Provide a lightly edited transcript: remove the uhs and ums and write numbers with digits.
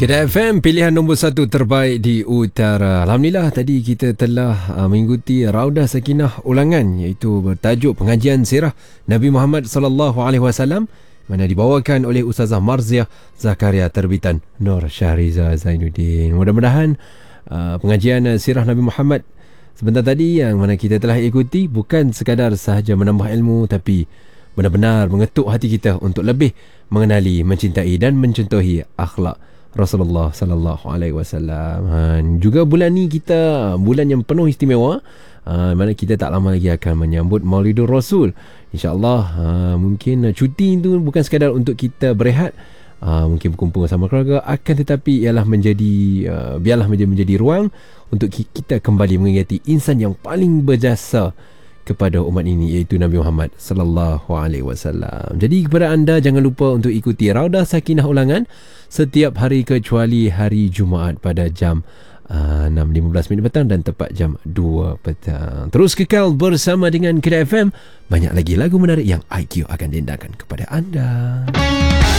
Kedah FM, pilihan nombor 1 terbaik di utara. Alhamdulillah, tadi kita telah mengikuti Raudah Sakinah ulangan, iaitu bertajuk pengajian sirah Nabi Muhammad SAW, mana dibawakan oleh Ustazah Marziah Zakaria, terbitan Nur Syahriza Zainuddin. Mudah-mudahan pengajian sirah Nabi Muhammad sebentar tadi yang mana kita telah ikuti bukan sekadar sahaja menambah ilmu, tapi benar-benar mengetuk hati kita untuk lebih mengenali, mencintai dan mencontohi akhlak Rasulullah sallallahu alaihi wasallam. Juga bulan ni kita bulan yang penuh istimewa, mana kita tak lama lagi akan menyambut Maulidur Rasul. InsyaAllah mungkin cuti itu bukan sekadar untuk kita berehat, mungkin berkumpul sama keluarga, akan tetapi ialah biarlah menjadi ruang untuk kita kembali mengingati insan yang paling berjasa kepada umat ini, iaitu Nabi Muhammad sallallahu alaihi wasallam. Jadi kepada anda, jangan lupa untuk ikuti Raudah Sakinah ulangan setiap hari kecuali hari Jumaat pada jam 6.15 petang dan tepat jam 2 petang. Terus kekal bersama dengan Kedah FM. Banyak lagi lagu menarik yang IQ akan dendangkan kepada anda.